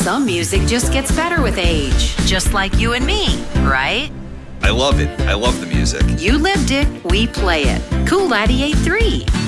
Some music just gets better with age. Just like you and me, right? I love it. I love the music. You lived it, we play it. Cool 98.3.